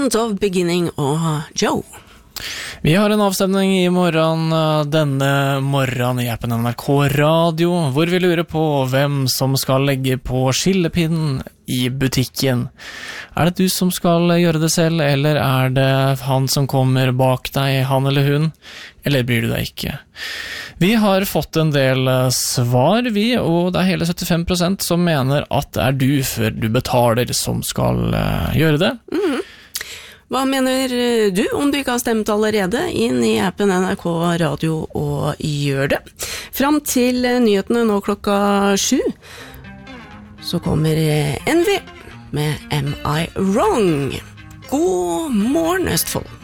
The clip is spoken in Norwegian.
Moment of Beginning og Joe. Vi har en avstemning i morgen, denne morgen i appen NRK Radio, hvor vi lurer på hvem som skal legge på skillepinnen i butikken. Er det du som skal gjøre det selv, eller er det han som kommer bak deg, han eller hun? Eller bryr du deg ikke? Vi har fått en del svar, og det er hele 75% som mener at det er du før du betaler som skal gjøre det. Hva mener du om du ikke har stemt allerede? Inn i appen NRK Radio og gjør det. Fram til nyhetene nå 7:00, så kommer NV med Am I Wrong? God morgen, Østfold!